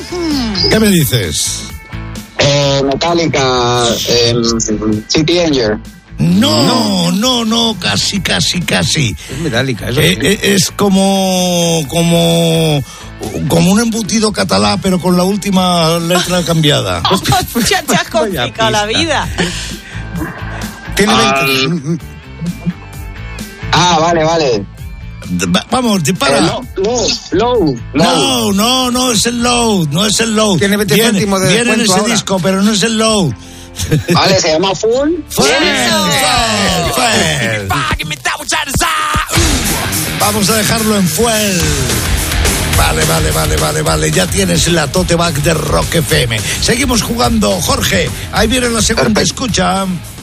¿Qué me dices? Metallica, City Angel. No, casi. Es Metallica, eso es como un embutido catalá, pero con la última letra cambiada. Ya te has complicado la vida. Tiene 20. Vale. Vamos, dispara. Low. No es el Load. Tiene 20 céntimos de viene en ese ahora. disco, pero no es el Load. Vale, se llama Full. Full. Vamos a dejarlo en Fuel. Vale. Ya tienes la tote bag de Rock FM. Seguimos jugando, Jorge. Ahí viene la segunda escucha.